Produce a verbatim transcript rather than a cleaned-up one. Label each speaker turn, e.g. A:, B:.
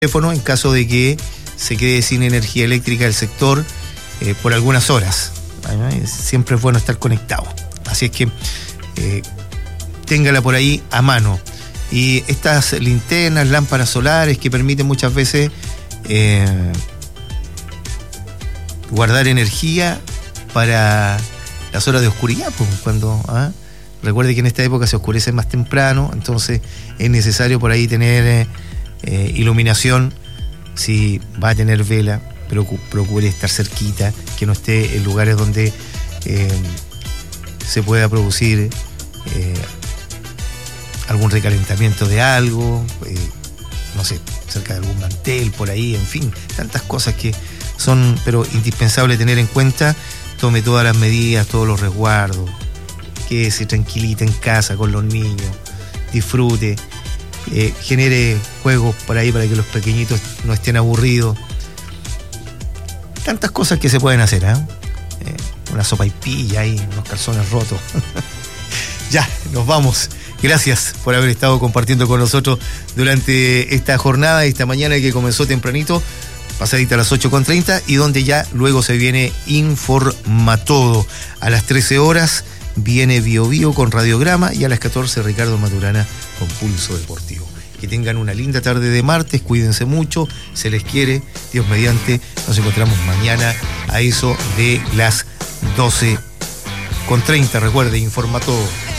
A: teléfono en caso de que se quede sin energía eléctrica el sector eh, por algunas horas. Siempre es bueno estar conectado. Así es que eh, téngala por ahí a mano. Y estas linternas, lámparas solares que permiten muchas veces eh, guardar energía para las horas de oscuridad, pues, cuando ¿ah? recuerde que en esta época se oscurece más temprano, entonces es necesario por ahí tener eh, eh, iluminación. Si va a tener vela, pero procure estar cerquita, que no esté en lugares donde eh, se pueda producir eh, algún recalentamiento de algo, eh, no sé, cerca de algún mantel, por ahí, en fin, tantas cosas que son, pero indispensable tener en cuenta. Tome todas las medidas, todos los resguardos, quédese tranquilita en casa con los niños, disfrute, eh, genere juegos por ahí para que los pequeñitos no estén aburridos. Tantas cosas que se pueden hacer, ¿eh? Eh, una sopaipilla ahí, unos calzones rotos. Ya, nos vamos. Gracias por haber estado compartiendo con nosotros durante esta jornada, esta mañana que comenzó tempranito, pasadita a las ocho con treinta, y donde ya luego se viene Informatodo. A las trece horas viene Bio Bio con Radiograma, y a las catorce Ricardo Maturana con Pulso Deportivo. Que tengan una linda tarde de martes, cuídense mucho, se les quiere, Dios mediante. Nos encontramos mañana a eso de las doce con treinta. Recuerde, Informatodo.